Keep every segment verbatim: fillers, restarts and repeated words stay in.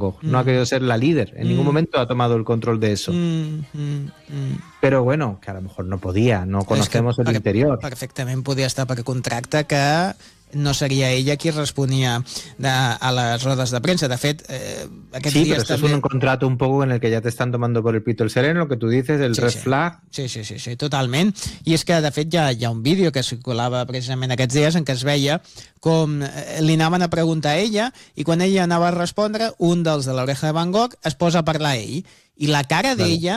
Gogh, Mm. no ha querido ser la líder, en Mm. ningún momento ha tomado el control de eso. Mm, mm, mm. Però bueno, que a lo mejor no podía, no conocemos el per, interior. Perfectament podia estar per contracte que no seria ella qui responia de, a les rodes de premsa. De fet, eh, aquests Sí, dies pero eso també... es un contrato un poco en el que ya te están tomando por el pito el sereno, lo que tú dices, el Sí, red sí. flag. Sí, sí, sí, sí, totalment. I és que, de fet, hi ha, hi ha un vídeo que circulava precisament aquests dies en què es veia com eh, li anaven a preguntar a ella i quan ella anava a respondre, un dels de l'Oreja de Van Gogh es posa a parlar a ell. I la cara d'ella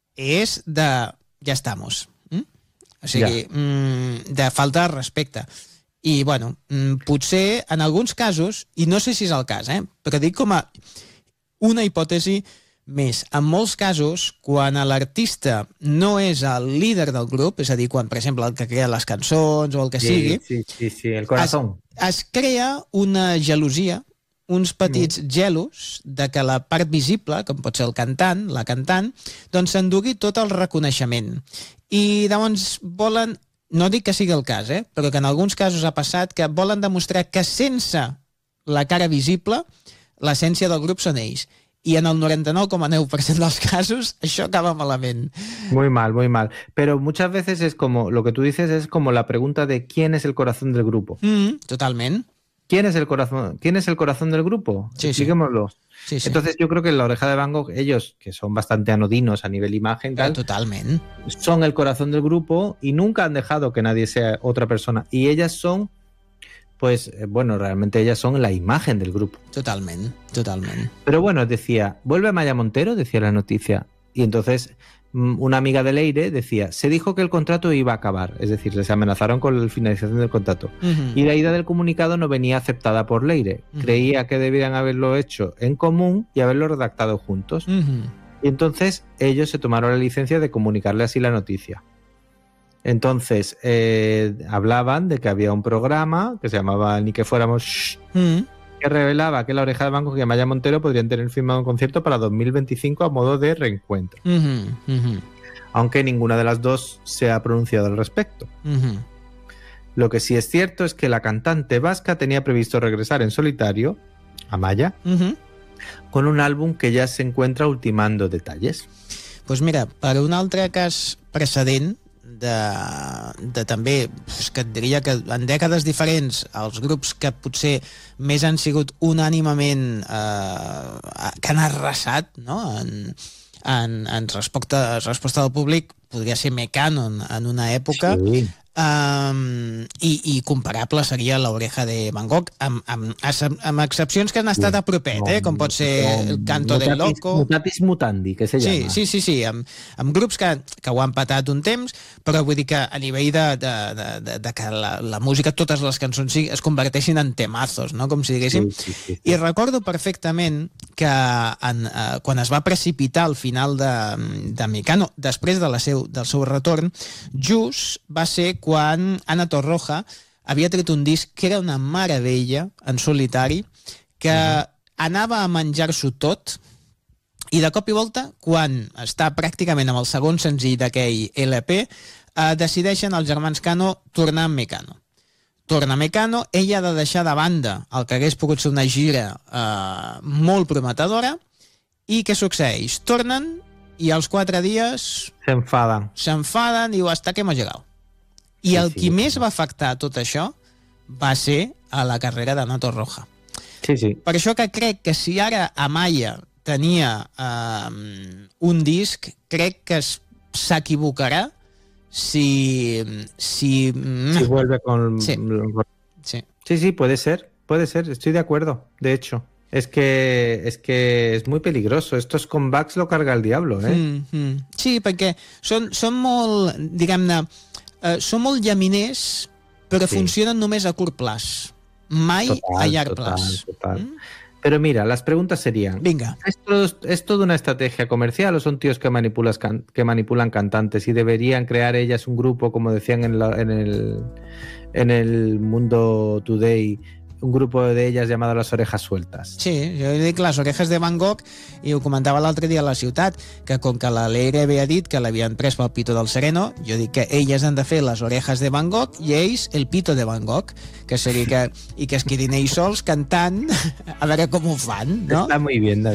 és de... ja estamos. Mm? O sigui, Ja. mm, de falta de respecte. I, bueno, mm, potser en alguns casos, i no sé si és el cas, eh, però dic com a una hipòtesi més. En molts casos, quan l'artista no és el líder del grup, és a dir, quan, per exemple, el que crea les cançons o el que Sí, sigui, sí, sí, sí, el corazón. es, es crea una gelosia, uns petits mm. gelos de que la part visible, com pot ser el cantant, la cantant, doncs s'endugui tot el reconeixement. I llavors volen, no dic que sigui el cas, eh, però que en alguns casos ha passat que volen demostrar que sense la cara visible l'essència del grup són ells. I en el noranta-nou coma nou per cent dels casos això acaba malament. Muy mal, muy mal. Pero muchas veces es como, lo que tú dices es como la pregunta de quién es el corazón del grupo. Mm, totalment. ¿Quién es el corazón? ¿Quién es el corazón del grupo? Sí, sí. Expliquémoslo. Sí, sí. Entonces yo creo que en La Oreja de Van Gogh, ellos, que son bastante anodinos a nivel imagen, tal, Totalment. son el corazón del grupo y nunca han dejado que nadie sea otra persona. Y ellas son, pues, eh, bueno, realmente ellas son la imagen del grupo. Totalment, totalment. Pero bueno, decía, vuelve Maya Montero, decía la noticia. Y entonces mm, una amiga de Leire decía, se dijo que el contrato iba a acabar. Es decir, les amenazaron con la finalización del contrato. Uh-huh. Y la ida del comunicado no venía aceptada por Leire. Ujú. Creía que debían haberlo hecho en común y haberlo redactado juntos. Uh-huh. Y entonces ellos se tomaron la licencia de comunicarle así la noticia. Entonces eh, hablaban de que había un programa que se llamaba Ni que fuéramos Shh, Uh-huh. que revelaba que La Oreja de Van Gogh y Maya Montero podrían tener firmado un concierto para dos mil veinticinco a modo de reencuentro. Uh-huh. Uh-huh. Aunque ninguna de las dos se ha pronunciado al respecto. Uh-huh. Lo que sí es cierto es que la cantante vasca tenía previsto regresar en solitario, Amaya, Uh-huh. con un álbum que ya se encuentra ultimando detalles. Pues mira, per un altre cas precedent de, de també, pues, que et diria que en dècades diferents els grups que potser més han sigut unànimament eh, que han arrasat, no? en, en, en resposta, resposta del públic podria ser Mecano en, en una època. Sí. Um, i, i comparable seria l'Oreja de Van Gogh amb, amb, amb excepcions que han estat a propet, eh? Com pot ser el Canto del Loco. Mutatis mutandi, que se Sí, llama. sí, sí, sí, amb, amb grups que, que ho han patat un temps, però vull dir que a nivell de, de, de, de, de que la, la música, totes les cançons sí, es converteixin en temazos, no? Com si diguéssim. Sí, sí, sí. I recordo perfectament que en, eh, quan es va precipitar al final de, de Mecano, després de la seu, del seu retorn, just va ser quan Ana Torroja havia tret un disc que era una meravella en solitari, que uh-huh. anava a menjar-s'ho tot, i de cop i volta, quan està pràcticament amb el segon senzill d'aquell L P, eh, decideixen els germans Cano tornar amb Mecano. Torna Mecano, ella ha de deixar de banda el que hagués pogut ser una gira eh, molt prometedora, i què succeeix? Tornen i als quatre dies Se enfadan. s'enfaden i diu, hasta que hemos llegado. I Sí, el sí, qui sí. més va afectar tot això va ser a la carrera d'Ana Torroja. Sí, sí. Per això que crec que si ara Amaya tenia eh, un disc, crec que es- s'equivocarà si... si, Si vuelve con... Sí. sí. Sí, sí, puede ser, puede ser, estoy de acuerdo, de hecho. Es que es que es muy peligroso. Estos comebacks lo carga el diablo, ¿eh? Mm, mm. Sí, perquè són, són molt, diguem-ne, eh, són molt llaminers, però Sí. funcionen només a curt plaç, mai Total, a llarg total, plaç. total. Mm? Pero mira, las preguntas serían, Vinga. ¿es todo, ¿es todo una estrategia comercial o son tíos que, manipulas can- que manipulan cantantes y deberían crear ellas un grupo, como decían en, la- en, el, en el Mundo Today, un grupo de ellas llamado Las Orejas Sueltas? Sí, jo dic les orejes de Van Gogh, i ho comentava l'altre dia a la ciutat, que com que la Leire havia dit que l'havien pres pel pito del sereno, jo dic que elles han de fer les orejes de Van Gogh i ells el pito de Van Gogh, que seria que, i que es quedin ells sols cantant, a veure com ho fan, no? Está muy bien, David.